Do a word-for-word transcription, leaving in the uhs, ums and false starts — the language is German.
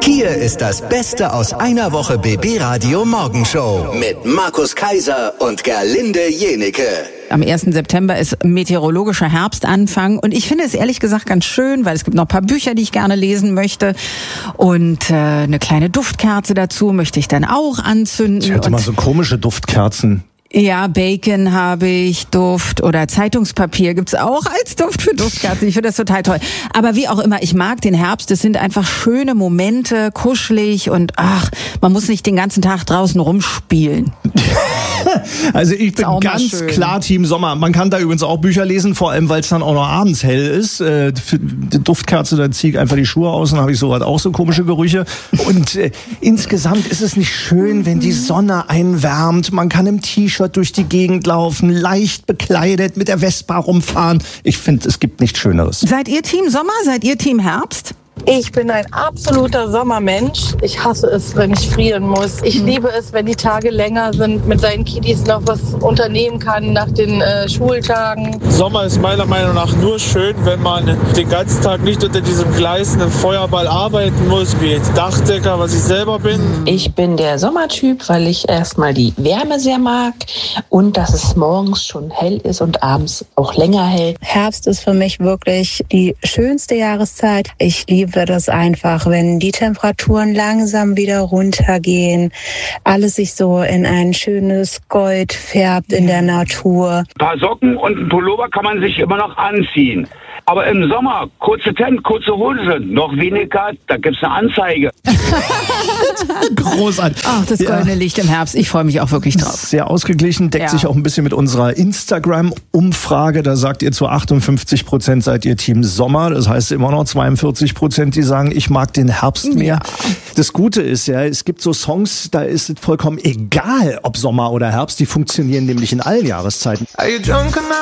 Hier ist das Beste aus einer Woche B B Radio Morgenshow mit Markus Kaiser und Gerlinde Jenecke. Am ersten September ist meteorologischer Herbstanfang und ich finde es ehrlich gesagt ganz schön, weil es gibt noch ein paar Bücher, die ich gerne lesen möchte und äh, eine kleine Duftkerze dazu möchte ich dann auch anzünden. Ich hatte mal so komische Duftkerzen. Ja, Bacon habe ich, Duft oder Zeitungspapier gibt's auch als Duft für Duftkerzen. Ich finde das total toll. Aber wie auch immer, ich mag den Herbst. Es sind einfach schöne Momente, kuschelig und ach, man muss nicht den ganzen Tag draußen rumspielen. Also ich bin ganz schön. klar Team Sommer. Man kann da übrigens auch Bücher lesen, vor allem weil es dann auch noch abends hell ist. Äh, für die Duftkerze, da ziehe ich einfach die Schuhe aus und habe ich soweit auch so komische Gerüche. Und äh, insgesamt ist es nicht schön, wenn die Sonne einwärmt. Man kann im T-Shirt durch die Gegend laufen, leicht bekleidet, mit der Vespa rumfahren. Ich finde, es gibt nichts Schöneres. Seid ihr Team Sommer? Seid ihr Team Herbst? Ich bin ein absoluter Sommermensch. Ich hasse es, wenn ich frieren muss. Ich Mhm. liebe es, wenn die Tage länger sind, mit seinen Kiddies noch was unternehmen kann nach den äh, Schultagen. Sommer ist meiner Meinung nach nur schön, wenn man den ganzen Tag nicht unter diesem gleißenden Feuerball arbeiten muss, wie jetzt Dachdecker, was ich selber bin. Ich bin der Sommertyp, weil ich erstmal die Wärme sehr mag und dass es morgens schon hell ist und abends auch länger hell. Herbst ist für mich wirklich die schönste Jahreszeit. Ich liebe das einfach, wenn die Temperaturen langsam wieder runtergehen, alles sich so in ein schönes Gold färbt in der Natur. Ein paar Socken und ein Pullover kann man sich immer noch anziehen. Aber im Sommer, kurze Hemd, kurze Hose, noch weniger, da gibt's eine Anzeige. Großartig. Ach, das goldene ja. Licht im Herbst. Ich freue mich auch wirklich drauf. Sehr ausgeglichen, deckt Ja. sich auch ein bisschen mit unserer Instagram-Umfrage. Da sagt ihr zu achtundfünfzig Prozent seid ihr Team Sommer. Das heißt immer noch zweiundvierzig Prozent, die sagen, ich mag den Herbst mehr. Ja. Das Gute ist ja, es gibt so Songs, da ist es vollkommen egal, ob Sommer oder Herbst. Die funktionieren nämlich in allen Jahreszeiten. Are you drunk enough?